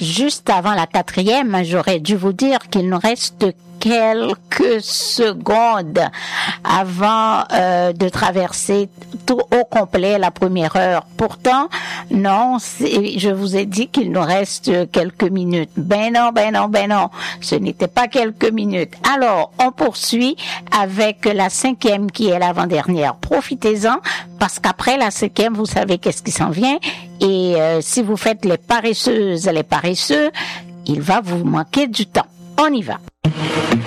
juste avant la 4e, j'aurais dû vous dire qu'il nous reste quelques secondes avant de traverser tout au complet la première heure. Pourtant, non, je vous ai dit qu'il nous reste quelques minutes. Ben non. Ce n'était pas quelques minutes. Alors, on poursuit avec la 5e qui est l'avant-dernière. Profitez-en parce qu'après la 5e, vous savez qu'est-ce qui s'en vient. Et si vous faites les paresseuses, les paresseux, il va vous manquer du temps. On y va.